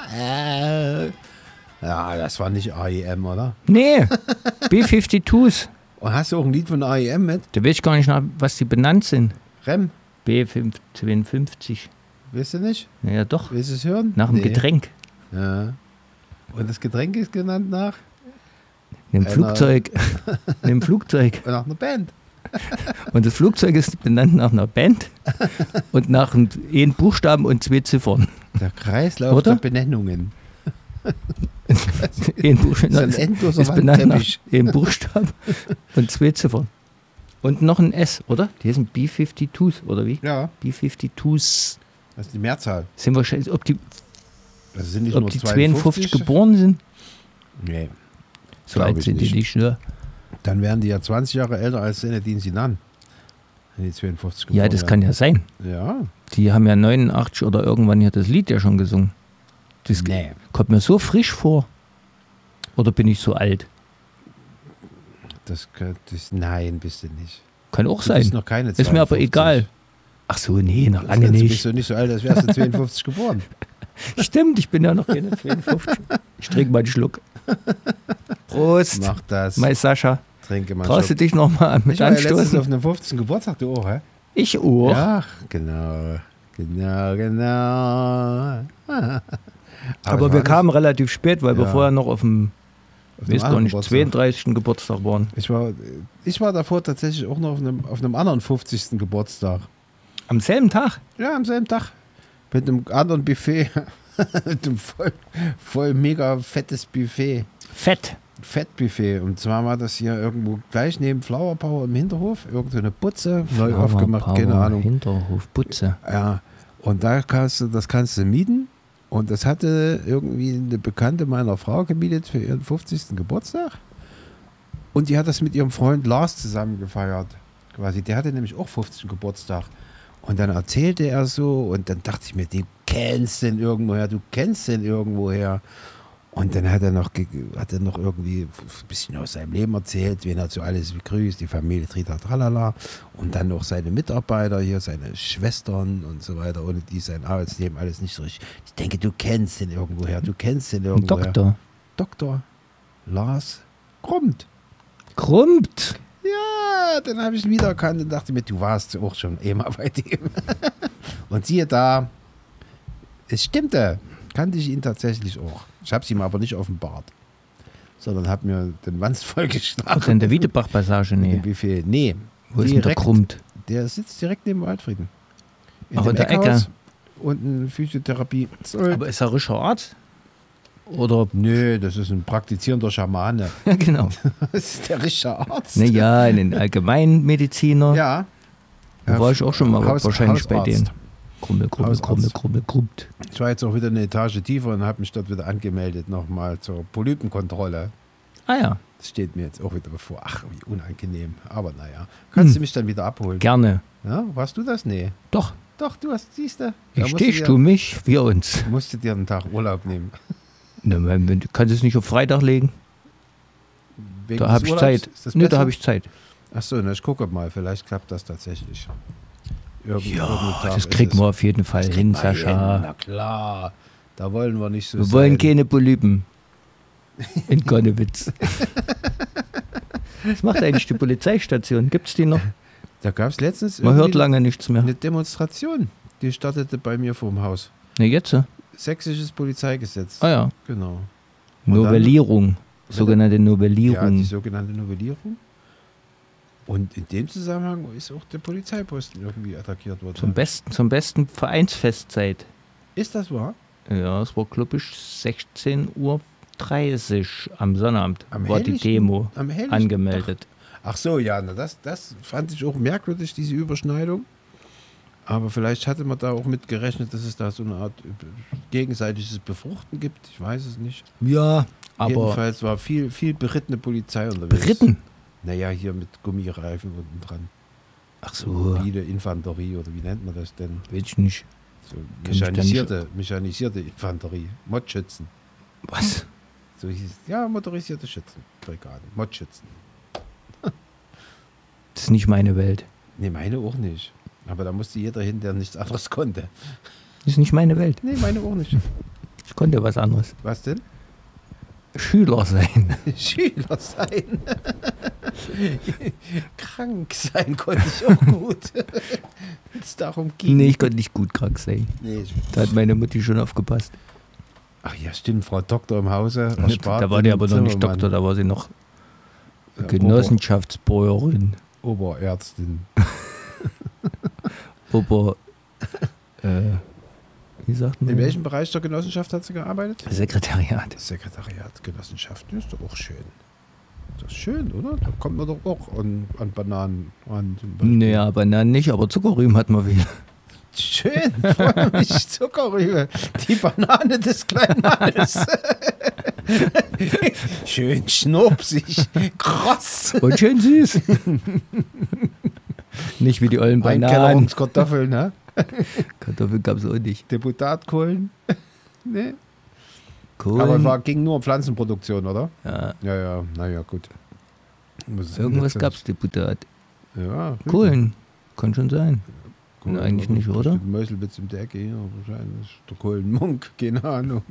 Ja, das war nicht AEM, oder? Nee, B-52s. Und hast du auch ein Lied von AEM mit? Da weiß ich gar nicht, was die benannt sind. Rem? B-52. Weißt du nicht? Naja, doch. Willst du es hören? Nach dem Getränk. Ja. Und das Getränk ist genannt nach? Einem Flugzeug. Einem Flugzeug. Nach einer Band. Und das Flugzeug ist benannt nach einer Band und nach einem Buchstaben und 2 Ziffern. Der Kreislauf Oder? der Benennungen. Ein Buchstaben ist ein endloser ist benannt nach Wandteppich. einem Buchstaben und 2 Ziffern. Und noch ein S, oder? Die heißen B-52s, oder wie? Ja. B-52s. Das ist die Mehrzahl. Sind wahrscheinlich, ob die Das sind nicht Ob nur die 52 52 geboren sind? Nee. So Glaub alt ich sind die nicht. nicht, ne? Dann wären die ja 20 Jahre älter als Zinedine Zidane. Wenn die 52 geboren Ja, das wären. kann ja sein. Ja. Die haben ja 89 oder irgendwann hier das Lied ja schon gesungen. Das Nee. kommt mir so frisch vor. Oder bin ich so alt? Nein, bist du nicht. Kann auch Du sein. bist noch keine Ist mir aber 52. egal. Ach so, nee, noch lange Du bist nicht. so nicht so alt, als wärst du 52 geboren. Stimmt, ich bin ja noch keine 52. Ich trinke mal einen Schluck. Prost. Mach das. Mein Sascha. Trinke mal. Traust du dich nochmal mit Ich war ja letztens anstoßen? auf einem 15. Geburtstag, du auch, hä? Ich auch. Ja, genau. Aber wir kamen relativ spät, weil wir Ja. vorher noch auf dem, auf einem weiß gar anderen nicht, Geburtstag. 32. Geburtstag waren. Ich war davor tatsächlich auch noch auf einem anderen 50. Geburtstag. Am selben Tag? Ja, am selben Tag. Mit einem anderen Buffet. Mit einem voll mega fettes Buffet. Fettbuffet. Und zwar war das hier irgendwo gleich neben Flower Power im Hinterhof. Irgend so eine Butze, neu aufgemacht, keine Ahnung. Hinterhof, Butze. Ja, und das kannst du mieten. Und das hatte irgendwie eine Bekannte meiner Frau gemietet für ihren 50. Geburtstag. Und die hat das mit ihrem Freund Lars zusammen gefeiert. Quasi. Der hatte nämlich auch 50. Geburtstag. Und dann erzählte er so, und dann dachte ich mir, du kennst den irgendwoher. Und dann hat er noch irgendwie ein bisschen aus seinem Leben erzählt, wen er so alles begrüßt, die Familie Trita Tralala. Und dann noch seine Mitarbeiter hier, seine Schwestern und so weiter, ohne die sein Arbeitsleben alles nicht so richtig. Ich denke, du kennst den irgendwoher. Ein Doktor. Dr. Lars Krummt. Krummt. Ja, dann habe ich ihn wiedererkannt und dachte mir, du warst auch schon immer bei dem. Und siehe da, es stimmte, kannte ich ihn tatsächlich auch. Ich habe es ihm aber nicht offenbart, sondern habe mir den Wanst vollgeschlagen. Ach, in der Wiedebach-Passage? Nee. Wie viel? Nee. Wo ist denn der Krummt? Der sitzt direkt neben Waldfrieden. Ach, dem in der Eckhaus Ecke. Und eine Physiotherapie. Aber ist er rischer Arzt? Oder? Nö, das ist ein praktizierender Schamane. Ja, genau. Das ist der richtige Arzt. Naja, ein Allgemeinmediziner. Ja. Da war ich auch schon mal wahrscheinlich bei Hausarzt. denen. Krummt. Ich war jetzt auch wieder eine Etage tiefer und habe mich dort wieder angemeldet nochmal zur Polypenkontrolle. Ah ja, Das steht mir jetzt auch wieder bevor. Ach, wie unangenehm. Aber naja. Kannst du mich dann wieder abholen? gerne. Ja, warst du das? Nee. Doch, Doch, du hast, siehst du. ich stehst du mich, wir uns. Musst du dir einen Tag Urlaub nehmen. Ne, du kannst es nicht auf Freitag legen. Wegen Da des habe ich Urlaubs? Zeit. Ist das Ne, da besser? habe ich Zeit. Achso, na, ich gucke mal. Vielleicht klappt das tatsächlich. Ja, das kriegen wir auf jeden Fall hin, Sascha. Na klar. Da wollen wir nicht so Wir sein. wollen keine Polypen. In Konnewitz. Was macht eigentlich die Polizeistation? Gibt's die noch? Da gab es letztens Man hört irgendwie lange nichts mehr. eine Demonstration. Die startete bei mir vorm Haus. Ne, jetzt? Sächsisches Polizeigesetz. Ah ja. Genau. Und Novellierung. Sogenannte Ja, die Novellierung. sogenannte Novellierung. Und in dem Zusammenhang ist auch der Polizeiposten irgendwie attackiert worden. Zum besten Vereinsfestzeit. Ist das wahr? Ja, es war, glaube ich, 16:30 Uhr am Sonnabend Am war die helllichten- Demo am helllichten angemeldet. Ach so, ja, na das fand ich auch merkwürdig, diese Überschneidung. Aber vielleicht hatte man da auch mit gerechnet, dass es da so eine Art gegenseitiges Befruchten gibt. Ich weiß es nicht. Ja, aber Jedenfalls war viel berittene Polizei unterwegs. Beritten? Naja, hier mit Gummireifen unten dran. Ach so, Mobile Infanterie oder wie nennt man das denn? weiß ich nicht. So Kenn ich da mechanisierte Infanterie. Modschützen. Was? So hieß es. Ja, motorisierte Schützenbrigaden. Modschützen. Das ist nicht meine Welt. Nee, meine auch nicht. Aber da musste jeder hin, der nichts anderes konnte. Das ist nicht meine Welt. Nee, meine auch nicht. Ich konnte was anderes. Was denn? Schüler sein. Schüler sein. Krank sein konnte ich auch gut. Wenn es darum ging. Nee, ich konnte nicht gut krank sein. Nee, Da hat meine Mutti schon aufgepasst. ach ja, stimmt, Frau Doktor im Hause. Da war die aber noch nicht Doktor, da war sie noch Ja, Genossenschaftsbäuerin. Oberärztin. Wie sagt man? In welchem Bereich der Genossenschaft hat sie gearbeitet? Sekretariat. Sekretariat, Genossenschaft. Das ist doch auch schön. Das ist schön, oder? Da kommt man doch auch an Bananen ran. zum Beispiel. Naja, Bananen nicht, aber Zuckerrüben hat man viel. Schön, freue mich. Zuckerrübe. Die Banane des kleinen Mannes. Schön schnupsig. Kross. Und schön süß. Nicht wie die ollen Ein Keller Bananen. ums Kartoffeln, ne? Kartoffeln gab es auch nicht. Deputatkohlen. Nee. Kohlen. Aber ging nur um Pflanzenproduktion, oder? Ja, Ja, naja, gut. irgendwas gab es, Deputat. Ja, Kohlen. Kann schon sein. Kohlen, Eigentlich nicht, oder? Meuselwitz um die Ecke hier, wahrscheinlich. Der Kohlenmunk, keine Ahnung.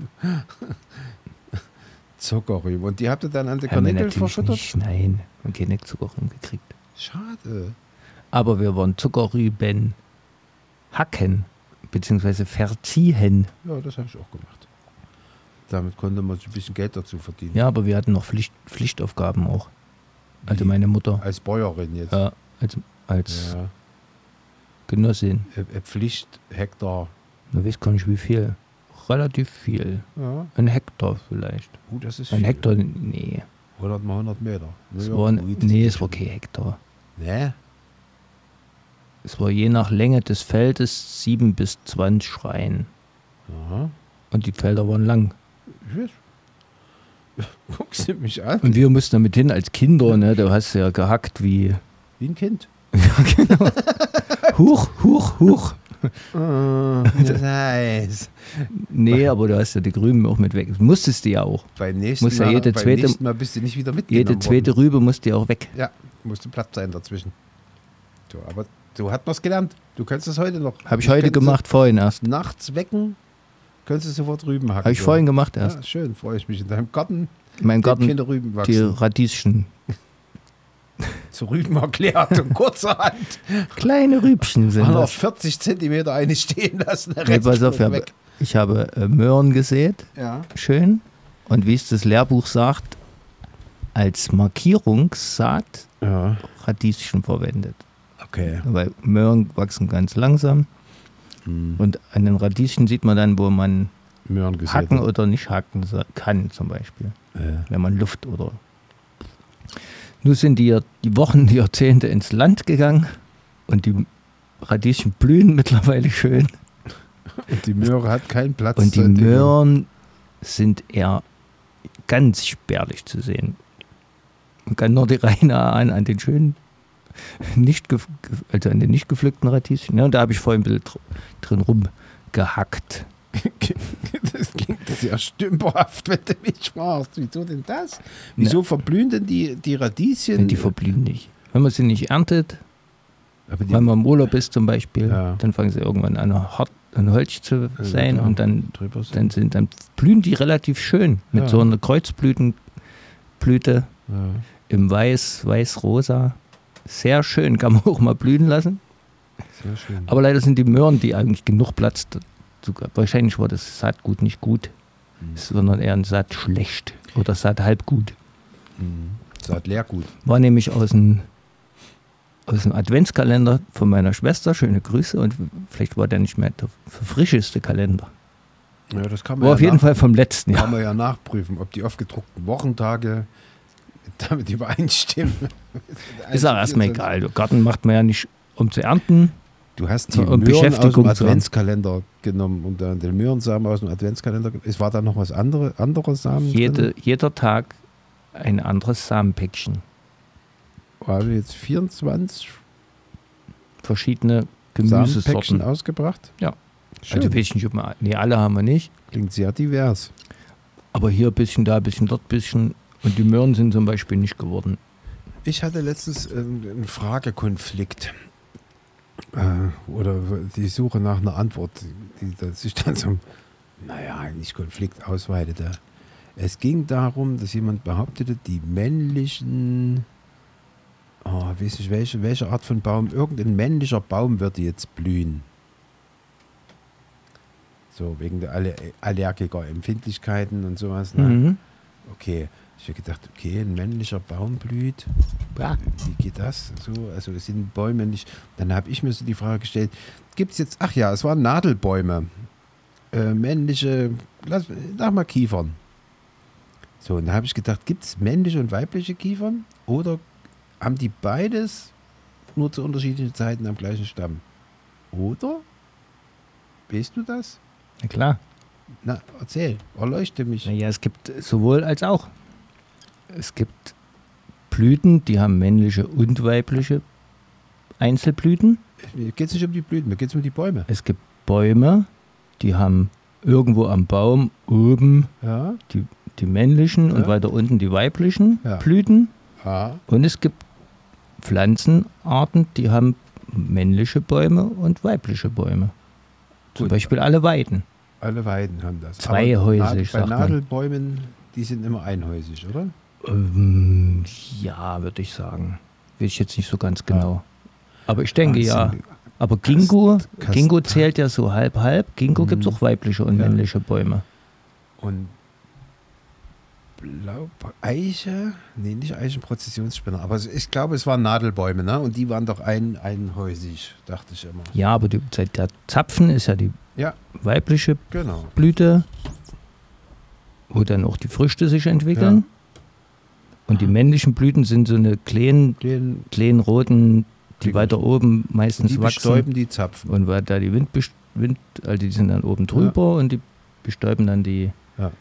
Zuckerrüben. Und die habt ihr dann an die Haben wir Karnickel natürlich verschüttet? nicht. Nein, wir haben keine Zuckerrüben gekriegt. Schade. Aber wir wollen Zuckerrüben hacken, beziehungsweise verziehen. Ja, das habe ich auch gemacht. Damit konnte man sich ein bisschen Geld dazu verdienen. Ja, aber wir hatten noch Pflichtaufgaben auch. Also Wie? meine Mutter. Als Bäuerin jetzt. Ja, als Ja. Genossin. Pflichthektar. Du weißt gar nicht wie viel. Relativ viel. Ja. Ein Hektar vielleicht. Das ist Ein viel. Hektar, nee. 100 mal 100 Meter. Es Ja, war, gut, nee, das es war kein Hektar. Nee? Es war je nach Länge des Feldes 7 bis 20 Schreien. Aha. Und die Felder waren lang. Ich weiß. Guckst du mich an? Und wir mussten damit hin als Kinder, ne? Da hast du ja gehackt wie. Wie ein Kind. Huch. Das heißt. Nee, aber du hast ja die Grüben auch mit weg. Das musstest du ja auch. Beim nächsten, Muss ja Mal, jede beim zweite- nächsten Mal bist du nicht wieder mitgenommen Jede zweite worden. Rübe musste ja auch weg. Ja, musste Platz sein dazwischen. So, aber du hast was gelernt. Du kannst es heute noch. Habe ich heute Könntest gemacht, vorhin erst. du Nachts wecken, könntest du sofort Rüben hacken. Habe ich So. vorhin gemacht erst. Ja, schön, freue ich mich. In deinem Garten, Mein Garten, keine Rüben die wachsen. Radieschen. Zu Rüben erklärt und kurzerhand Kleine Rübchen sind noch das. 40 Zentimeter eine stehen lassen. Der Nee, Rest pass auf, flog weg. ich habe Möhren gesät. Ja. Schön. Und wie es das Lehrbuch sagt, als Markierungssaat Ja, Radieschen verwendet. okay. Weil Möhren wachsen ganz langsam. Und an den Radieschen sieht man dann, wo man Möhren gesät. hacken oder nicht hacken kann, zum Beispiel. Ja. Wenn man Luft oder. Nun sind die Wochen, die Jahrzehnte ins Land gegangen und die Radieschen blühen mittlerweile schön. Und die Möhre hat keinen Platz. Und die zu entwickeln. Möhren sind eher ganz spärlich zu sehen. Man kann nur die Reihe an den schönen, also an den nicht gepflückten Radieschen. Ja, und da habe ich vorhin ein bisschen drin rumgehackt. Das klingt sehr stümperhaft, wenn du mich fragst. Wieso denn das? Wieso verblühen denn die Radieschen? Die verblühen nicht. Wenn man sie nicht erntet, Aber die, wenn man im Urlaub ist zum Beispiel, Ja. dann fangen sie irgendwann an, ein Holz zu sein klar. und dann drüber sind. dann blühen die relativ schön mit Ja. so einer Kreuzblüte Ja. im weiß-rosa. Sehr schön, kann man auch mal blühen lassen. Sehr schön. Aber leider sind die Möhren, die eigentlich genug Platz dazu gab. Wahrscheinlich war das Saatgut nicht gut, sondern eher ein Saat schlecht oder Saat halb gut. Saat Leergut. War nämlich aus dem Adventskalender von meiner Schwester. Schöne Grüße. Und vielleicht war der nicht mehr der verfrischeste Kalender. Ja, das kann man War auf jeden Fall vom letzten Jahr. Kann man ja nachprüfen, ob die aufgedruckten Wochentage damit übereinstimmen. Ist auch erstmal egal. Der Garten macht man ja nicht, um zu ernten. Du hast die Und Möhren aus dem Beschäftigung zu haben. Adventskalender genommen und dann den Möhrensamen aus dem Adventskalender. Es war da noch was anderer Samen drin? Jeder Tag ein anderes Samenpäckchen. Also jetzt 24 Verschiedene Samenpäckchen Gemüsesorten. ausgebracht? Ja. Schön. Also weiß ich nicht, ob wir, nee, alle haben wir nicht. Klingt sehr divers. Aber hier ein bisschen, da ein bisschen, dort ein bisschen. Und die Möhren sind zum Beispiel nicht geworden. Ich hatte letztens einen Fragekonflikt oder die Suche nach einer Antwort, die sich dann zum naja, nicht Konflikt ausweitete. Es ging darum, dass jemand behauptete, die männlichen, weiß nicht, welche Art von Baum, irgendein männlicher Baum würde jetzt blühen. So, wegen der Allergiker-Empfindlichkeiten und sowas. Ne? Mhm. Okay, ich habe gedacht, okay, ein männlicher Baum blüht. Ja. Wie geht das? So, also es sind Bäume nicht. Dann habe ich mir so die Frage gestellt, gibt es jetzt, ach ja, es waren Nadelbäume. Männliche, sag mal Kiefern. So, und da habe ich gedacht, gibt es männliche und weibliche Kiefern? Oder haben die beides nur zu unterschiedlichen Zeiten am gleichen Stamm? Oder? Weißt du das? Na klar. Na, erzähl, erleuchte mich. Naja, es gibt sowohl als auch. Es gibt Blüten, die haben männliche und weibliche Einzelblüten. Mir geht es nicht um die Blüten, mir geht es um die Bäume. Es gibt Bäume, die haben irgendwo am Baum oben Ja, die männlichen Ja. und weiter unten die weiblichen Ja. Blüten. ja. Und es gibt Pflanzenarten, die haben männliche Bäume und weibliche Bäume. Zum Gut. Beispiel alle Weiden. Alle Weiden haben das. Zweihäusig, Aber bei sagt man. Nadelbäumen, die sind immer einhäusig, oder? Ja, würde ich sagen. Weiß ich jetzt nicht so ganz genau. Aber ich denke ja. Wahnsinn. Aber Ginkgo, Kast- Ginkgo zählt ja so halb-halb. Ginkgo gibt es auch weibliche und Ja. männliche Bäume. Und Eiche, nee, nicht Eichenprozessionsspinner, aber ich glaube, es waren Nadelbäume, ne? Und die waren doch einhäusig, dachte ich immer. Ja, aber der Zapfen ist ja die Ja, weibliche genau. Blüte, wo dann auch die Früchte sich entwickeln. Und die männlichen Blüten sind so eine kleinen roten, die Dinger. weiter oben meistens Die wachsen. bestäuben die Zapfen. Und weil da die also die sind dann oben drüber und die bestäuben dann die Ja.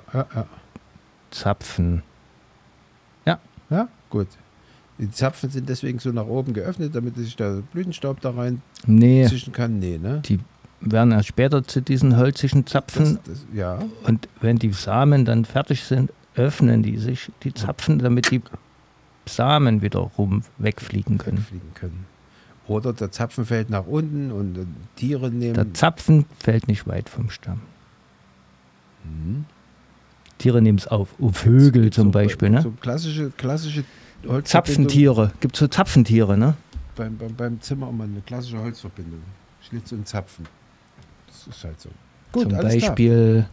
Zapfen. Ja, gut. Die Zapfen sind deswegen so nach oben geöffnet, damit sich der Blütenstaub da rein Nee, zischen kann. Nee, ne? die werden erst später zu diesen holzigen Zapfen. Ja. Und wenn die Samen dann fertig sind, öffnen die sich, die Zapfen, damit die Samen wiederum wegfliegen können. Wegfliegen können. Oder der Zapfen fällt nach unten und Tiere nehmen. Der Zapfen fällt nicht weit vom Stamm. Mhm. Tiere nehmen es auf. Vögel Gibt's zum so- Beispiel, ne? So klassische Holzverbindung. Zapfentiere. Gibt es so Zapfentiere, ne? Beim Zimmermann eine klassische Holzverbindung. Schlitz und Zapfen. Das ist halt so. Gut, Zum alles klar. Beispiel,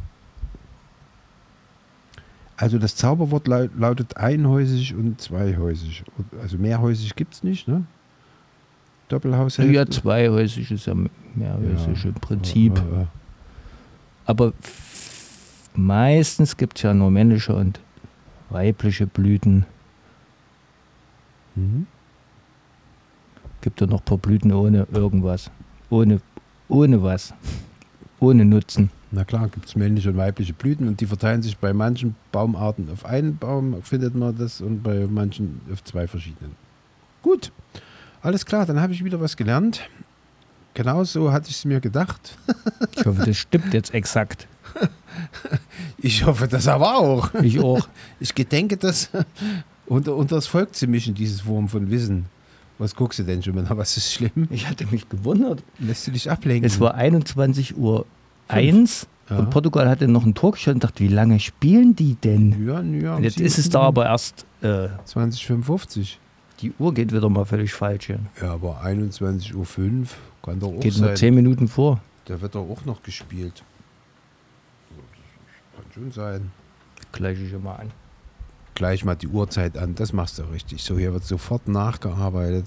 Also das Zauberwort lautet einhäusig und zweihäusig. Also mehrhäusig gibt es nicht, ne? Doppelhaushälfte. ja, zweihäusig ist ja mehrhäusig im Prinzip. Ja. Aber meistens gibt es ja nur männliche und weibliche Blüten. Mhm. Gibt ja noch ein paar Blüten ohne irgendwas. Ohne was. Ohne Nutzen. Na klar, gibt es männliche und weibliche Blüten und die verteilen sich bei manchen Baumarten auf einen Baum, findet man das, und bei manchen auf zwei verschiedenen. Gut, alles klar, dann habe ich wieder was gelernt. Genau so hatte ich es mir gedacht. Ich hoffe, das stimmt jetzt exakt. Ich hoffe das aber auch. Ich auch. Ich gedenke das unter das Volk zu mischen, dieses Wurm von Wissen. Was guckst du denn schon wieder? Was ist schlimm? Ich hatte mich gewundert. Lässt du dich ablenken? Es war 21:01 Uhr Ja. und Portugal hatte noch ein Tor geschossen und dachte, wie lange spielen die denn? Ja, Und jetzt ist es da aber erst, 20:55. die Uhr geht wieder mal völlig falsch hier. Ja, aber 21:05 Uhr kann doch auch Geht sein. nur 10 Minuten vor. Da wird doch auch noch gespielt. Kann schon sein. Gleiche ich mal an. Gleich mal die Uhrzeit an, das machst du richtig. So, hier wird sofort nachgearbeitet.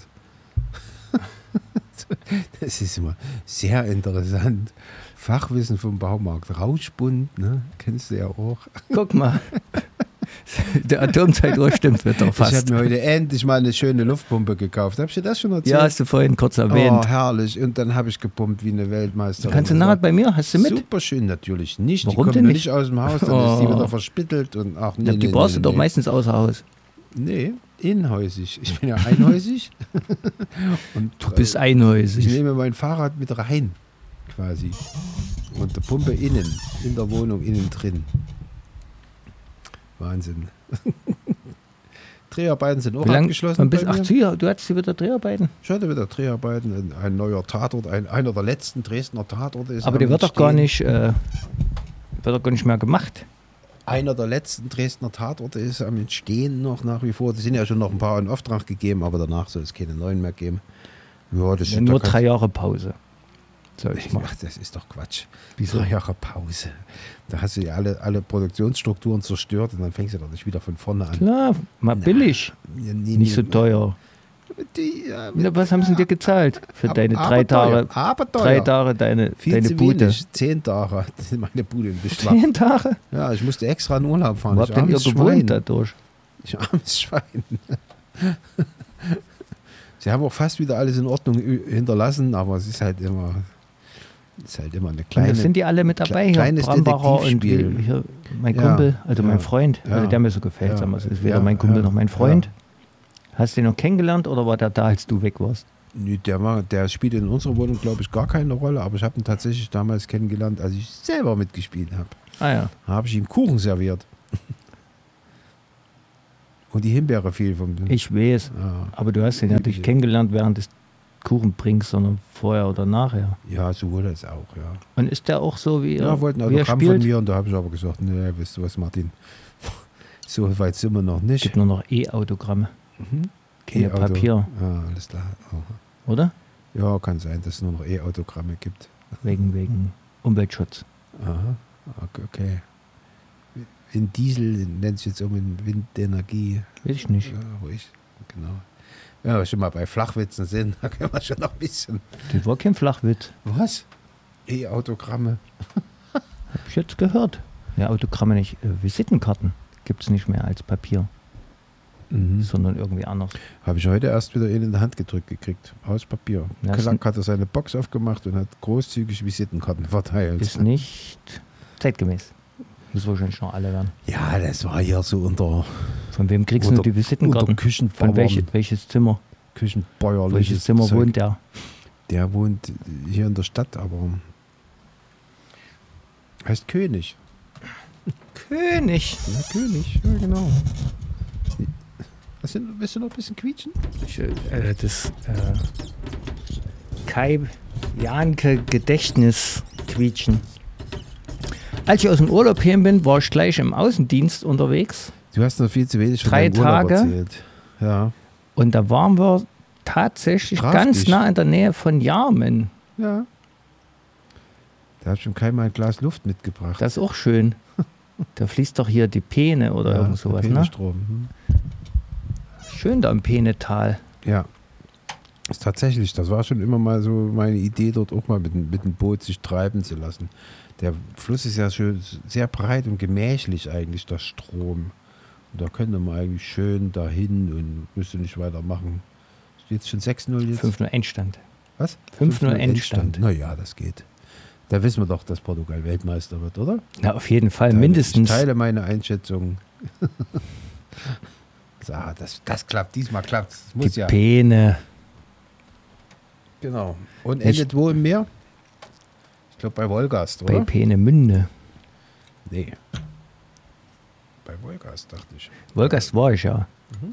Das ist immer sehr interessant. Fachwissen vom Baumarkt. Rauschbund, ne? Kennst du ja auch. Guck mal. Der Atomzeituhr stimmt wieder Ich habe fast. mir heute endlich mal eine schöne Luftpumpe gekauft. Hab ich dir das schon erzählt? Ja, hast du vorhin kurz Oh, erwähnt. herrlich. Und dann habe ich gepumpt wie eine Weltmeisterin. Kannst du nachher bei mir? Hast du mit? Super schön, natürlich nicht. Warum die kommt denn nur nicht? nicht aus dem Haus, dann ist die Oh. wieder verspittelt. Und ach, nee, Ja, die nee, brauchst nee, du doch nee. meistens außer Haus. Nee, innenhäusig. Ich bin ja einhäusig. Und Du bist ich einhäusig. nehme mein Fahrrad mit rein, quasi. Und die Pumpe innen, in der Wohnung, innen drin. Wahnsinn. Dreharbeiten sind auch Wie lang, abgeschlossen. wann bist, bei mir. ach, du hattest wieder Dreharbeiten? Ich hatte wieder Dreharbeiten, ein neuer Tatort, einer der letzten Dresdner Tatorte ist. Aber der wird doch gar nicht mehr gemacht. Einer der letzten Dresdner Tatorte ist am Entstehen noch nach wie vor. Es sind ja schon noch ein paar in Auftrag gegeben, aber danach soll es keine neuen mehr geben. Ja, das Ja, nur 3 Jahre Pause. Ach, das ist doch Quatsch. Wieso? 3 Jahre Pause. Da hast du ja alle Produktionsstrukturen zerstört und dann fängst du doch nicht wieder von vorne an. Klar, mal billig. Ja, Nicht so teuer. Na, was haben sie dir gezahlt für deine 3 Tage? Aber 3 Tage deine zu Bude. wenig. 10 Tage. Das ist meine Bude in Beschlag. 10 Tage? Ja, ich musste extra in Urlaub fahren. Wo habt denn ihr gewohnt dadurch? Ich armes Schwein. Sie haben auch fast wieder alles in Ordnung hinterlassen, aber es ist halt immer eine Und kleine. das sind die alle mit dabei hier. kleines Brambacher und Detektivspiel. hier mein Ja, Kumpel, also ja, mein Freund, ja, also der mir so gefällt. ja, Sag mal, es ist weder ja, mein Kumpel ja, noch mein Freund. Hast du den noch kennengelernt oder war der da, als du weg warst? Nee, der spielt in unserer Wohnung, glaube ich, gar keine Rolle, aber ich habe ihn tatsächlich damals kennengelernt, als ich selber mitgespielt habe. Ah ja. Da habe ich ihm Kuchen serviert. Und die Himbeere fiel vom. Ich weiß, Ja, aber du hast ihn ja nicht kennengelernt während des Kuchenbrinks, sondern vorher oder nachher. ja, so wurde es auch, ja. Und ist der auch so, wie Ja, wollten ein wie er Autogramm von spielt? mir und da habe ich aber gesagt, nee, weißt du was, Martin, so weit sind wir noch Es nicht. gibt nur noch E-Autogramme, keine E-Auto. Papier, Ja, alles klar. Aha. oder? Ja, kann sein, dass es nur noch E-Autogramme gibt. Wegen Umweltschutz. Aha, okay. In Diesel nennt es jetzt um in Windenergie. Weiß ich nicht. Ja, ruhig, genau. Ja, wenn wir schon mal bei Flachwitzen sind, da können wir schon noch ein bisschen. Das war kein Flachwitz, Was? E-Autogramme? hab ich jetzt gehört. Ja, Autogramme nicht. Visitenkarten gibt es nicht mehr als Papier, sondern irgendwie anders. Habe ich heute erst wieder in die Hand gedrückt gekriegt, aus Papier. Ja, Klack hat er seine Box aufgemacht und hat großzügig Visitenkarten verteilt. Ist nicht zeitgemäß. Muss wahrscheinlich noch alle werden. Ja, das war hier so unter Von wem kriegst du die Visitenkarten? Küchenbauern. Von welches Zimmer? Küchenbäuerliches Welches Zimmer Zeug. wohnt der? Der wohnt hier in der Stadt, aber heißt König. König. Ja, König, ja genau. Willst du noch ein bisschen quietschen? Das Kai Janke Gedächtnis quietschen. Als ich aus dem Urlaub hin bin, war ich gleich im Außendienst unterwegs. Du hast noch viel zu wenig von 3 deinem Urlaub Tage. erzählt. Ja. Und da waren wir tatsächlich Traf ganz dich. nah in der Nähe von Jarmen. Ja. Da hat schon keiner ein Glas Luft mitgebracht. Das ist auch schön. Da fließt doch hier die Peene oder irgend sowas, der ne? Peenestrom. Schön da im Peenetal. Ja. Ist tatsächlich, das war schon immer mal so meine Idee, dort auch mal mit dem Boot sich treiben zu lassen. Der Fluss ist ja schön, sehr breit und gemächlich eigentlich, der Strom. Und da könnte man eigentlich schön dahin und müsste nicht weitermachen. Steht es schon 6-0 jetzt? 5-0 Endstand. Was? 5-0 Endstand. Naja, das geht. Da wissen wir doch, dass Portugal Weltmeister wird, oder? Na, auf jeden Fall, Ich mindestens. teile meine Einschätzung. So, das klappt, diesmal klappt es. Die Muss ja. Peene. Genau. Und Ich- endet wo im Meer? Ich glaube bei Wolgast, Bei oder? Peenemünde. Nee. Bei Wolgast, dachte ich. Wolgast war ich ja.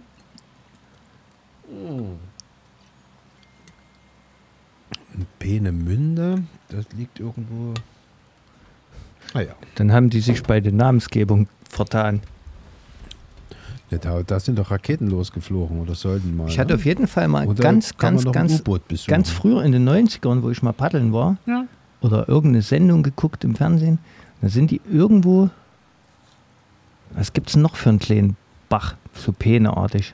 Und Peenemünde, das liegt irgendwo. Naja. Dann haben die sich bei der Namensgebung vertan. Ja, da sind doch Raketen losgeflogen oder sollten mal. Ich hatte auf jeden Fall mal Oder ganz kann man noch ein ganz U-Boot besuchen? früher in den 90ern, wo ich mal paddeln war, Ja. oder irgendeine Sendung geguckt im Fernsehen, da sind die irgendwo, was gibt es noch für einen kleinen Bach, so peeneartig.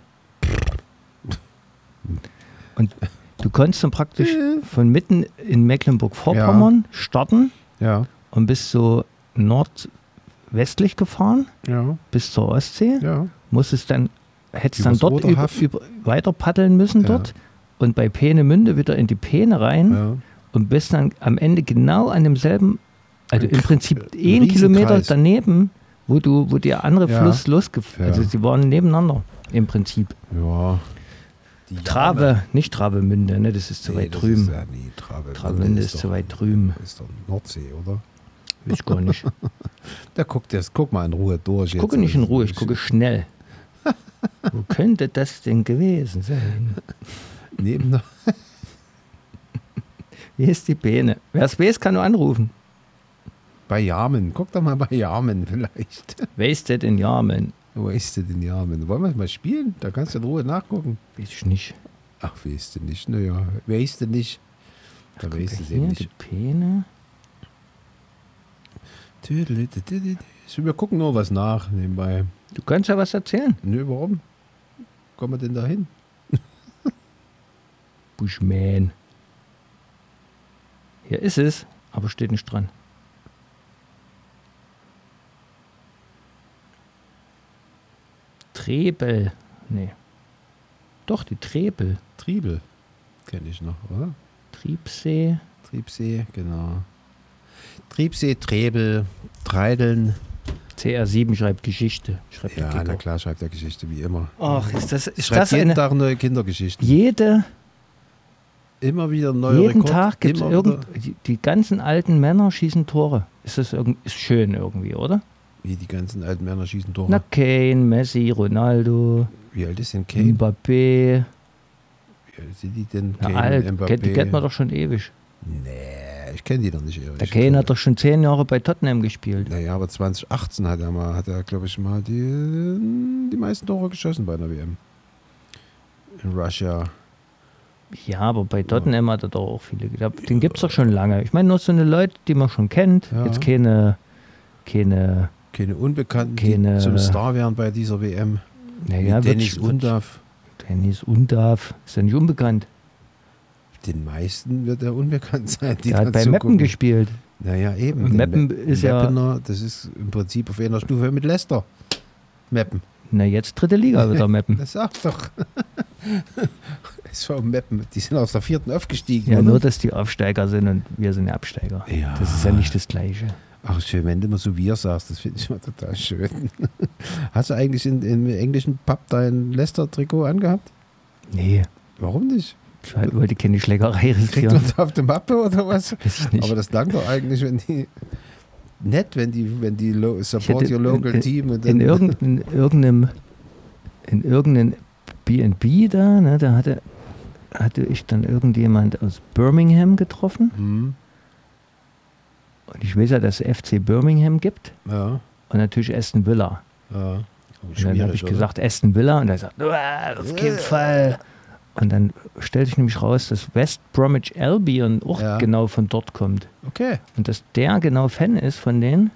Und du konntest dann praktisch von mitten in Mecklenburg-Vorpommern starten Ja, und bist so nordwestlich gefahren ja, bis zur Ostsee, ja. hättest dann Übers dort Oderhaff. weiter paddeln müssen Ja. dort und bei Peenemünde wieder in die Peene rein ja. und bist dann am Ende genau an demselben, also im Prinzip ein 1 Kilometer Riesenkreis. daneben, wo der andere Ja. Fluss losgefahren Ja. Also sie waren nebeneinander im Prinzip. Ja. Die Trave, nicht Travemünde, ne, das ist zu weit drüben. Ist ja nie Travemünde ist zu weit drüben. Ist doch Nordsee, oder? Weiß ich gar nicht. Da guck mal in Ruhe durch. Ich gucke nicht in Ruhe, ich gucke schnell. Wo könnte das denn gewesen sein? Neben der Wie ist die Peene? Wer es weiß, kann nur anrufen. bei Jarmen. Guck doch mal bei Jarmen vielleicht. Wasted in Jarmen. Wasted in Jarmen. Wollen wir es mal spielen? Da kannst du in Ruhe nachgucken. Weiß ich nicht. Ach, Wasted nicht. Naja, Wasted nicht. Da weißt du es Hier, eben die nicht. Peene. Wir gucken nur was nach nebenbei. Du kannst ja was erzählen. Nö, warum? Kommen wir denn da hin? Bushman. Hier ist es, aber steht nicht dran. Trebel. Nee. Doch, die Trebel. Triebel. Kenne ich noch, oder? Triebsee. Triebsee, genau. Triebsee, Trebel, Treideln. CR7 schreibt Geschichte. Schreibt Ja, der na Kicker. klar, schreibt er Geschichte, wie immer. Ach, ist Schreibt das jeden eine... Tag neue Kindergeschichten. Immer wieder neue Jeden Rekord. Tag gibt es immer irgend... wieder- Die ganzen alten Männer schießen Tore. Ist schön irgendwie, oder? Wie die ganzen alten Männer schießen Tore. Na, Kane, Messi, Ronaldo, Wie alt ist denn Kane? Mbappé. Wie alt sind die denn? Na, Kane alt. und Mbappé? Die kennt man doch schon ewig. Nee, ich kenne die doch nicht. Der Kane hat doch schon 10 Jahre bei Tottenham gespielt. Naja, aber 2018 hat er glaube ich, mal die meisten Tore geschossen bei einer WM. In Russia. Ja, aber bei Tottenham hat er doch auch viele gehabt. Den gibt es doch schon lange. Ich meine, nur so eine Leute, die man schon kennt. Ja. Jetzt keine Keine Unbekannten, Keine- die zum Star werden bei dieser WM. naja, Wie Dennis Undav. Dennis Undav. Ist ja nicht unbekannt. Den meisten wird er unbekannt sein. Die Der hat dann bei zugucken. Meppen gespielt. Naja, eben. Und Den Meppen ist ja- Meppener, das ist im Prinzip auf einer Stufe mit Leicester. Meppen. Na, jetzt dritte Liga wieder Meppen. Das sagt doch. SV Meppen, die sind aus der 4. aufgestiegen. Ja, oder? nur, dass die Aufsteiger sind und wir sind Absteiger. Ja. Das ist ja nicht das Gleiche. Ach, schön, wenn du immer so wir sagst, das finde ich immer total schön. Hast du eigentlich im englischen Pub dein Leicester-Trikot angehabt? Nee, Warum nicht? ich wollte keine Schlägerei Kriegt riskieren. man da auf der Mappe oder was? Weiß ich nicht. Aber das langt doch eigentlich, wenn die support hätte your local team und in dann irgendeinem B&B da, ne, da hatte ich dann irgendjemand aus Birmingham getroffen. Hm, Und ich weiß ja, dass es FC Birmingham gibt ja, und natürlich Aston Villa. ja. Und dann habe ich gesagt, Aston Villa, und er sagt, auf keinen Fall. Und dann stellt sich nämlich raus, dass West Bromwich Albion auch Ja. genau von dort kommt. Okay. Und dass der genau Fan ist von denen.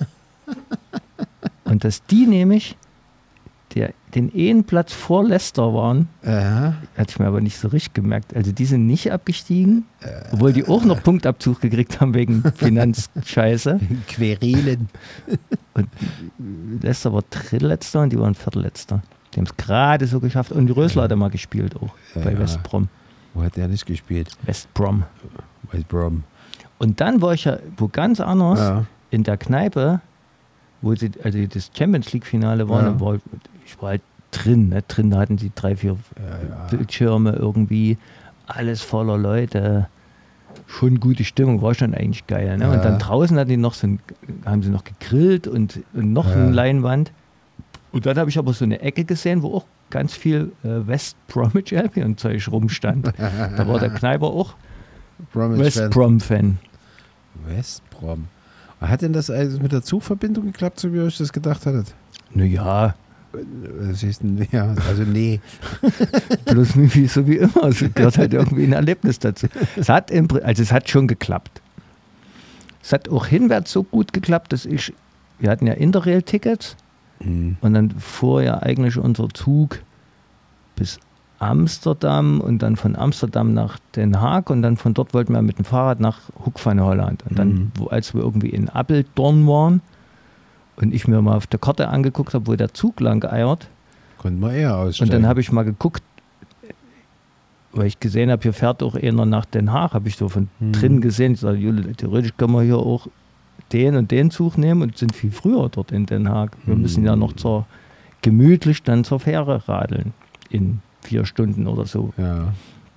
Und dass die nämlich den einen Platz vor Leicester waren, Aha. hatte ich mir aber nicht so richtig gemerkt. Also die sind nicht abgestiegen, obwohl die auch noch Punktabzug gekriegt haben wegen Finanzscheiße. Querelen. Und Leicester war Drittletzter und die waren Viertletzter. Die haben es gerade so geschafft. Und die Rösler hat er mal gespielt auch bei Ja. West Brom. Wo hat der nicht gespielt? West Brom. West Brom. Und dann war ich ja wo ganz anders Ja. in der Kneipe, wo sie, also das Champions League Finale war, Ja. dann war ich war halt drin. Ne? Drin hatten sie 3, 4 Bildschirme irgendwie, alles voller Leute. Schon gute Stimmung, war schon eigentlich geil. Ne? Ja. Und dann draußen hatten die noch haben sie noch gegrillt und noch Ja. eine Leinwand. Und dann habe ich aber so eine Ecke gesehen, wo auch ganz viel West Bromwich Albion Zeug rumstand. Da war der Kneiper auch West Brom-Fan. West Brom. Hat denn das also mit der Zugverbindung geklappt, so wie ihr euch das gedacht hattet? Naja, Das ist ja, also nee. bloß wie, so wie immer. Es gehört halt irgendwie ein Erlebnis dazu. Es hat schon geklappt. Es hat auch hinwärts so gut geklappt, dass wir hatten ja Interrail-Tickets Hm. und dann fuhr ja eigentlich unser Zug bis Amsterdam und dann von Amsterdam nach Den Haag und dann von dort wollten wir mit dem Fahrrad nach Hoek van Holland. Und dann, als wir irgendwie in Apeldoorn waren und ich mir mal auf der Karte angeguckt habe, wo der Zug lang eiert, Konnte man eher aussteigen. und dann habe ich mal geguckt, weil ich gesehen habe, hier fährt auch einer nach Den Haag, habe ich so von drinnen gesehen. Ich sage, Jule, theoretisch können wir hier auch den und den Zug nehmen und sind viel früher dort in Den Haag. Wir müssen ja noch gemütlich dann zur Fähre radeln in 4 Stunden oder so. Ja.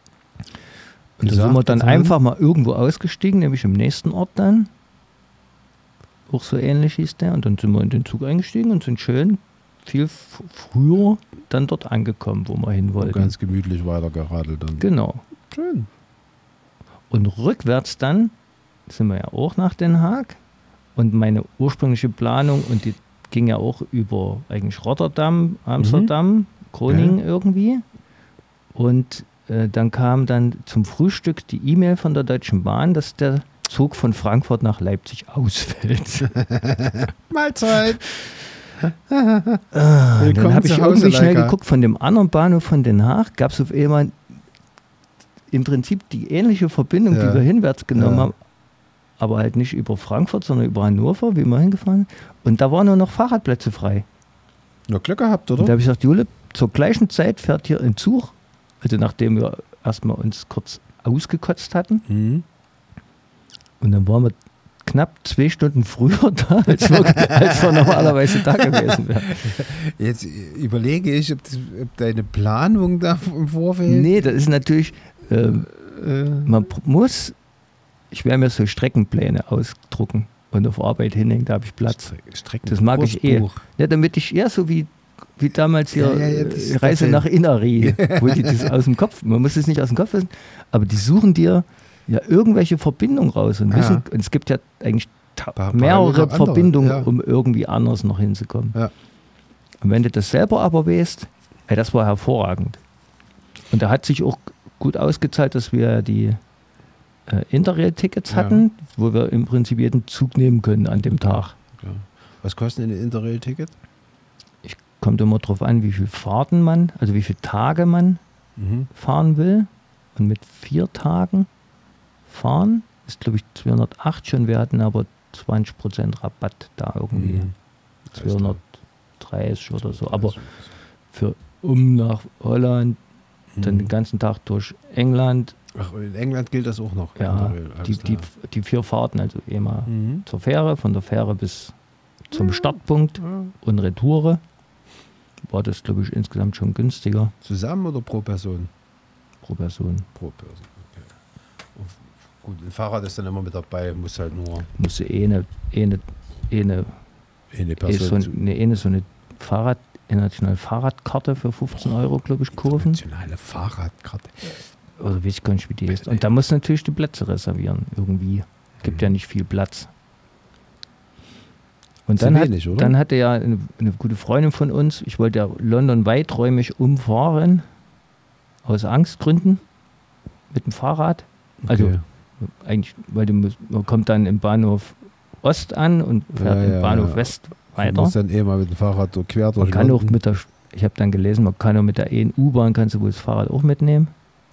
Und da sind wir dann einfach mal irgendwo ausgestiegen, nämlich im nächsten Ort dann. Auch so ähnlich hieß der. Und dann sind wir in den Zug eingestiegen und sind schön viel früher dann dort angekommen, wo wir hin Und wollten. ganz gemütlich weitergeradelt dann. Genau. Schön. Und rückwärts dann sind wir ja auch nach Den Haag. Und meine ursprüngliche Planung, und die ging ja auch über eigentlich Rotterdam, Amsterdam, Groningen irgendwie. Und dann kam dann zum Frühstück die E-Mail von der Deutschen Bahn, dass der Zug von Frankfurt nach Leipzig ausfällt. Mahlzeit. Dann habe ich zu Hause, irgendwie schnell Leica. geguckt, von dem anderen Bahnhof von Den Haag gab es auf einmal im Prinzip die ähnliche Verbindung, Ja. die wir hinwärts genommen Ja. haben, aber halt nicht über Frankfurt, sondern über Hannover, wie wir hingefahren sind. Und da waren nur noch Fahrradplätze frei. Na, Glück gehabt, Und da oder? habe ich gesagt, Jule, zur gleichen Zeit fährt hier ein Zug, also nachdem wir erstmal uns kurz ausgekotzt hatten. Mhm. Und dann waren wir knapp 2 Stunden früher da, als wir normalerweise da gewesen wären. Jetzt überlege ich, ob deine Planung da im Vorfeld. Nee, das ist natürlich, man muss, ich werde mir so Streckenpläne ausdrucken und auf Arbeit hinhängen, da habe ich Platz. Das mag ich eh. Ja, damit ich eher so wie damals hier das Reise nach Inari, wo die das aus dem Kopf, man muss es nicht aus dem Kopf wissen, aber die suchen dir ja irgendwelche Verbindungen raus und wissen, und es gibt ja eigentlich mehrere andere, Verbindungen, ja. um irgendwie anders noch hinzukommen. Ja. Und wenn du das selber aber weißt, das war hervorragend. Und da hat sich auch gut ausgezahlt, dass wir die Interrail-Tickets Ja. hatten, wo wir im Prinzip jeden Zug nehmen können an dem Tag. Ja. Was kostet ein Interrail-Ticket? Kommt immer drauf an, wie viele Fahrten man, also wie viele Tage man fahren will. Und mit 4 Tagen fahren ist, glaube ich, 208 schon. Wir hatten aber 20% Rabatt da irgendwie. 230 oder so. Aber um nach Holland, dann den ganzen Tag durch England. Ach, in England gilt das auch noch. Ja, Interrail, alles die 4 Fahrten, also immer Mhm. zur Fähre, von der Fähre bis zum Startpunkt und Retoure. War das, glaube ich, insgesamt schon günstiger Zusammen oder pro Person? pro Person. Pro Person, okay. Und gut, ein Fahrrad ist dann immer mit dabei, muss halt nur Musste eine so eine internationale Fahrradkarte für 15 Euro, glaube ich, kaufen. Nationale Fahrradkarte. Oder weiß ich gar nicht, wie die ist. Und da muss natürlich die Plätze reservieren, irgendwie. Gibt ja nicht viel Platz. Und Zu dann, wenig, oder? dann hatte ja eine gute Freundin von uns, ich wollte ja London weiträumig umfahren, aus Angstgründen, mit dem Fahrrad. Also Okay. eigentlich, weil man kommt dann im Bahnhof Ost an und fährt im Bahnhof West Du weiter. musst dann mal mit dem Fahrrad so quer durch Man kann auch London. ich habe dann gelesen, man kann auch mit der U-Bahn, kannst du wohl das Fahrrad auch mitnehmen.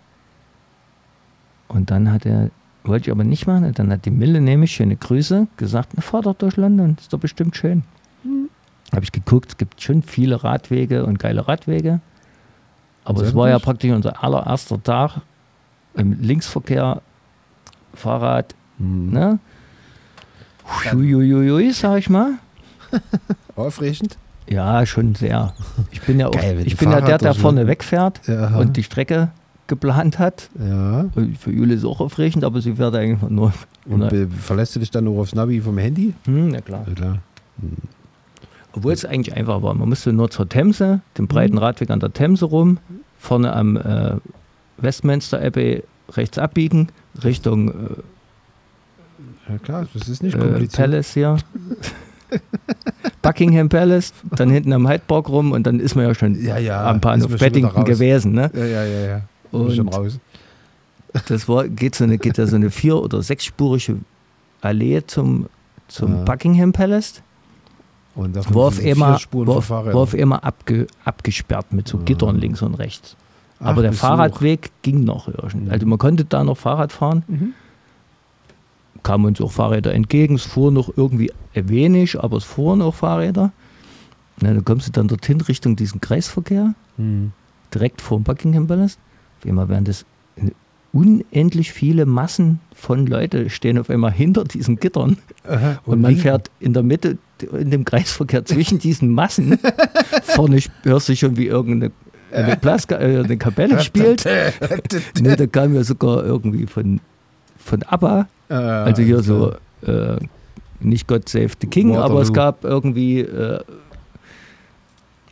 Und dann wollte ich aber nicht machen, und dann hat die Mille nämlich, schöne Grüße, gesagt, na, fahr doch durch London, ist doch bestimmt schön. Habe ich geguckt, es gibt schon viele Radwege und geile Radwege. Aber es war ja praktisch unser allererster Tag im Linksverkehr, Fahrrad, ne? Huiuiui, sag ich mal. Aufregend? Ja, schon sehr. Ich bin ja auch, Geil, wenn ich du bin ja Fahrrad der durch vorne London- wegfährt Ja. und die Strecke geplant hat. Ja. Und für Jule ist es auch aufregend, aber sie fährt eigentlich nur. Und verlässt du dich dann nur aufs Navi vom Handy? Ja klar. Ja, klar. Obwohl es eigentlich einfach war. Man musste nur zur Themse, den breiten Radweg an der Themse rum, vorne am Westminster Abbey rechts abbiegen, Richtung Ja klar, das ist nicht kompliziert. Palace hier. Buckingham Palace, dann hinten am Hyde Park rum und dann ist man ja schon Ja, ja, am ist Bahnhof man schon wieder Paddington raus. gewesen. Ne? Ja. Und Schon raus. das geht ja so eine 4- oder 6-spurige Allee zum Ja. Buckingham Palace. Und davon War auf sind 4 einmal, Spuren war für auf, Fahrräder. war auf einmal abgesperrt mit so Gittern links und rechts. Ach, Aber der Besuch. Fahrradweg ging noch irgendwie. Also man konnte da noch Fahrrad fahren. Kamen uns auch Fahrräder entgegen. Es fuhren noch irgendwie wenig, aber es fuhren auch Fahrräder. Na, dann kommst du dann dorthin Richtung diesen Kreisverkehr, direkt vor dem Buckingham Palace. Auf einmal werden das unendlich viele Massen von Leuten stehen auf einmal hinter diesen Gittern. Aha, Und man fährt in der Mitte, in dem Kreisverkehr zwischen diesen Massen. Vorne hörst du schon, wie irgendeine eine Kapelle spielt. Nee, da kam ja sogar irgendwie von ABBA. Also hier so, nicht God Save the King, Waterloo. aber es gab irgendwie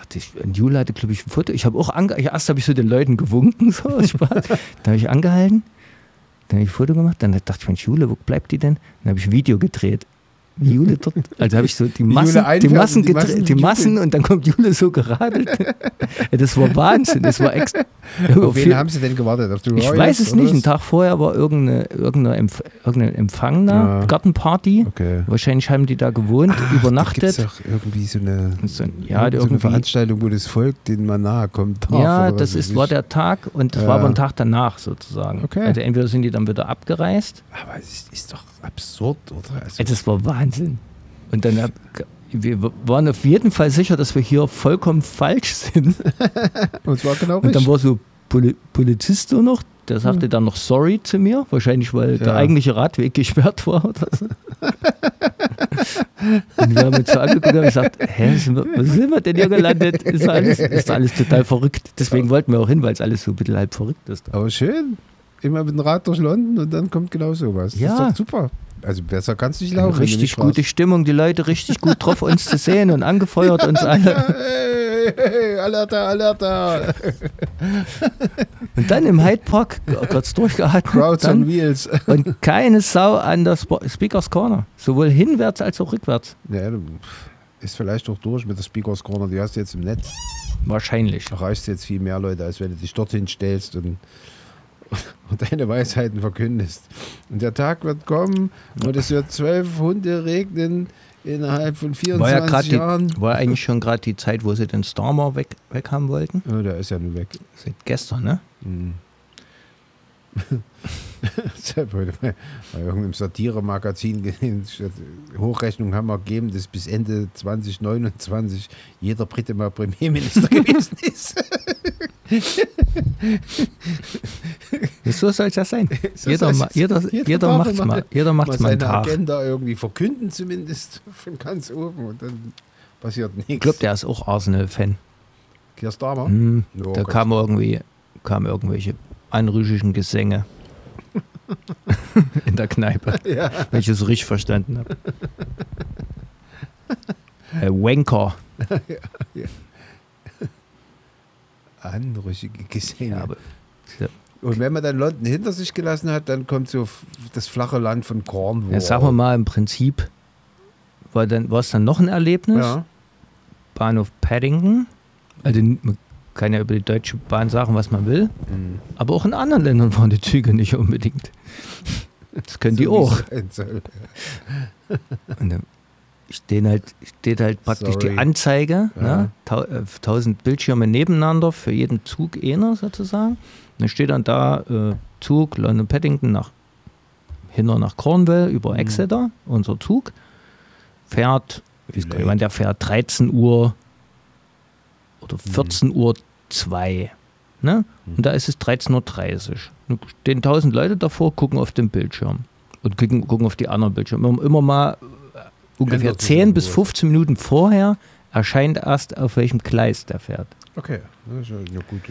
Und Jule hatte, glaube ich, ein Foto. Ich habe auch erst habe ich so den Leuten gewunken, so aus Spaß. Dann habe ich angehalten, dann habe ich ein Foto gemacht, dann dachte ich, Mensch, Jule, wo bleibt die denn? Dann habe ich ein Video gedreht. Wie Jule dort, also habe ich so die Massen und dann kommt Jule so geradelt. Das war Wahnsinn, das war extra. Auf wen haben sie denn gewartet? Auf die ich Royals, weiß es nicht, was? einen Tag vorher war irgendeine Empfang da, Gartenparty. Okay. Wahrscheinlich haben die da gewohnt, übernachtet. Da gibt's doch irgendwie so eine irgendwie Veranstaltung, wo das Volk, denen man nahe kommt. Ja, war der Tag und das war aber ein Tag danach sozusagen. Okay. Also entweder sind die dann wieder abgereist. Aber es ist doch absurd, oder? Also, Das war Wahnsinn. Und dann wir waren auf jeden Fall sicher, dass wir hier vollkommen falsch sind. und zwar genau Und richtig. dann war so Polizist so noch, der sagte dann noch sorry zu mir, wahrscheinlich weil der eigentliche Radweg gesperrt war oder so. Und wir haben uns so angeguckt und haben gesagt, wo sind wir denn hier gelandet? Ist alles total verrückt. Deswegen wollten wir auch hin, weil es alles so ein bisschen halb verrückt ist. Aber schön. Immer mit dem Rad durch London und dann kommt genau sowas. Ja. Das ist doch super. Also besser kannst du nicht laufen. Richtig gute Stimmung, die Leute richtig gut drauf, uns zu sehen und angefeuert uns alle. Hey, Alerta. Und dann im Hyde Park kurz durchgeatmet. Crowds on Wheels. Und keine Sau an der Speakers Corner. Sowohl hinwärts als auch rückwärts. Ja, du ist vielleicht auch durch mit der Speakers Corner. Die hast du jetzt im Netz. Wahrscheinlich. Da erreichst du jetzt viel mehr Leute, als wenn du dich dorthin stellst und deine Weisheiten verkündest. Und der Tag wird kommen und es wird 12 Hunde regnen innerhalb von 24 Jahren. War eigentlich schon gerade die Zeit, wo sie den Starmer weg haben wollten? Ja, der ist ja nun weg. Seit gestern, ne? Ich habe heute bei irgendeinem Satire-Magazin gesehen, Hochrechnung haben wir gegeben, dass bis Ende 2029 jeder Brite mal Premierminister gewesen ist. So soll es ja sein. Jeder macht mal einen Tag. Agenda irgendwie verkünden zumindest von ganz oben und dann passiert nichts. Ich glaube, der ist auch Arsenal-Fan. Keir Starmer? Da kamen irgendwelche anrüchigen Gesänge in der Kneipe, wenn ich es so richtig verstanden habe. Wanker. Anrüchige Gesänge. Ja, aber, und wenn man dann London hinter sich gelassen hat, dann kommt so das flache Land von Cornwall. Ja, sagen wir mal, im Prinzip war es dann noch ein Erlebnis. Ja. Bahnhof Paddington. Also man kann ja über die Deutsche Bahn sagen, was man will. Aber auch in anderen Ländern waren die Züge nicht unbedingt. Das können so die auch. Und dann steht halt praktisch die Anzeige, ne? 1000 Bildschirme nebeneinander, für jeden Zug einer sozusagen. Und dann steht dann da Zug London Paddington nach Cornwall über Exeter, unser Zug, fährt, ich weiß gar nicht, wann der fährt, 13 Uhr oder 14 Uhr 2. Ne? Und da ist es 13.30 Uhr. Und stehen 1000 Leute davor, gucken auf den Bildschirm und gucken auf die anderen Bildschirme. Immer mal ungefähr 10 bis 15 Minuten vorher erscheint erst, auf welchem Gleis der fährt. Okay, das ist ja gut.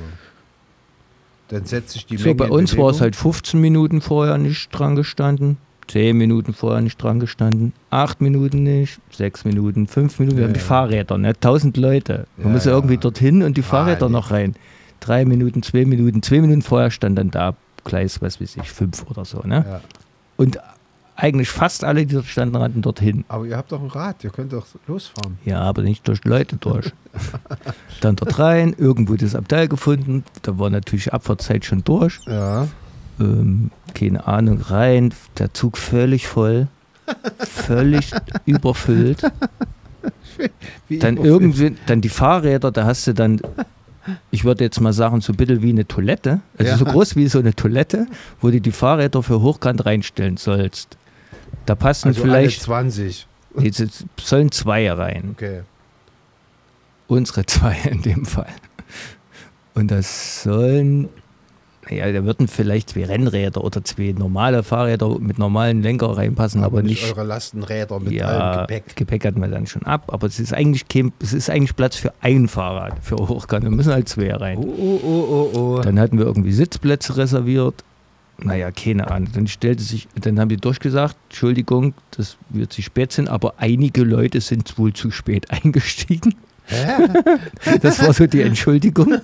Dann setzt sich die so, Menge bei uns war es halt 15 Minuten vorher nicht dran gestanden, 10 Minuten vorher nicht dran gestanden, 8 Minuten nicht, 6 Minuten, 5 Minuten. Wir haben die Fahrräder, ne? 1000 Leute. Man muss ja irgendwie dorthin und die Fahrräder noch rein. 3 Minuten, 2 Minuten, 2 Minuten vorher stand dann da Gleis, was weiß ich, 5 oder so. Ne? Ja. Und eigentlich fast alle, die dort standen, rannten dorthin. Aber ihr habt doch ein Rad, ihr könnt doch losfahren. Ja, aber nicht durch Leute durch. Dann dort rein, irgendwo das Abteil gefunden, da war natürlich Abfahrtzeit schon durch. Ja. Keine Ahnung, rein, der Zug völlig voll, völlig überfüllt. Dann irgendwie, dann die Fahrräder, da hast du dann, ich würde jetzt mal sagen, so ein bisschen wie eine Toilette, also so groß wie so eine Toilette, wo du die Fahrräder für hochkant reinstellen sollst. Da passen also vielleicht alle 20. Sollen 2 rein. Okay. Unsere 2 in dem Fall. Und das sollen, naja, da würden vielleicht 2 Rennräder oder 2 normale Fahrräder mit normalen Lenker reinpassen, aber nicht eure Lastenräder mit allem Gepäck. Gepäck hatten wir dann schon ab, aber es ist eigentlich Platz für ein Fahrrad für hochkant. Wir müssen halt 2 rein. Oh. Dann hatten wir irgendwie Sitzplätze reserviert. Naja, keine Ahnung. Dann haben die durchgesagt, Entschuldigung, dass wir zu spät sind, aber einige Leute sind wohl zu spät eingestiegen. Das war so die Entschuldigung.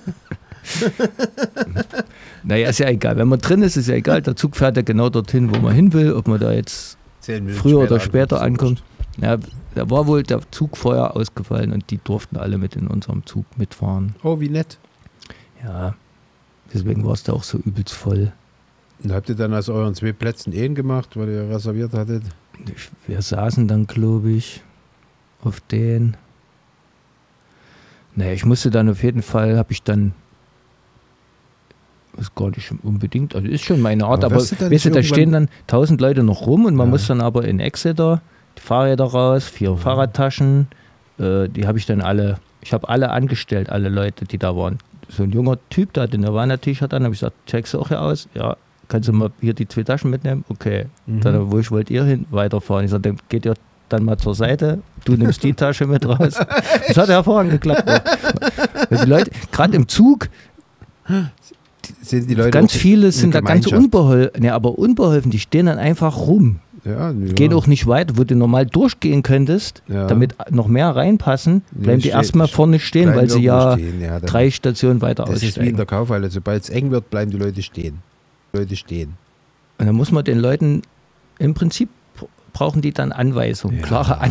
Naja, ist ja egal. Wenn man drin ist, ist ja egal. Der Zug fährt ja genau dorthin, wo man hin will. Ob man da jetzt 10 Minuten früher oder später ankommt. wurscht. Ja, da war wohl der Zug vorher ausgefallen und die durften alle mit in unserem Zug mitfahren. Oh, wie nett. Ja, deswegen war es da auch so übelst voll. Und habt ihr dann aus euren 2 Plätzen Ehen gemacht, weil ihr reserviert hattet? Wir saßen dann, glaube ich, auf den. Naja, ich musste dann auf jeden Fall, habe ich dann, ist gar nicht unbedingt, also ist schon meine Art, aber wirst du dann weißt du, da irgendwann- stehen dann 1000 Leute noch rum und man Ja. muss dann aber in Exeter die Fahrräder raus, 4 Fahrradtaschen, die habe ich dann alle, ich habe alle angestellt, alle Leute, die da waren. So ein junger Typ, der hatte ein Nirvana-T-Shirt an, habe ich gesagt, checkst du auch hier aus? Ja. Kannst du mal hier die 2 Taschen mitnehmen? Okay. Dann, wo wollt ihr hin? Weiterfahren. Ich sage, dann geht ihr dann mal zur Seite, du nimmst die Tasche mit raus. Das hat hervorragend geklappt. Weil die Leute, gerade im Zug, Sind die Leute ganz auch viele eine sind da ganz Gemeinschaft? unbeholfen, ja, aber unbeholfen, die stehen dann einfach rum. Ja, Gehen auch nicht weiter, wo du normal durchgehen könntest, Ja. damit noch mehr reinpassen, bleiben die stehen- erstmal vorne stehen, bleiben weil sie irgendwo ja stehen, ja, dann- 3 Stationen weiter Das ist wie in aussteigen. der Kaufhalle. Sobald es eng wird, bleiben die Leute stehen. Und dann muss man den Leuten, im Prinzip brauchen die dann Anweisungen, Ja. klare